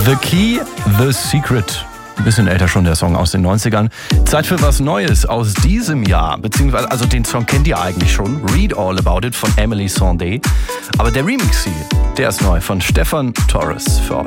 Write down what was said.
The Key, The Secret. Ein bisschen älter schon, der Song aus den 90ern. Zeit für was Neues aus diesem Jahr. Beziehungsweise, also den Song kennt ihr eigentlich schon. Read All About It von Emily Sandé. Aber der Remix hier, der ist neu von Stefan Torres für euch.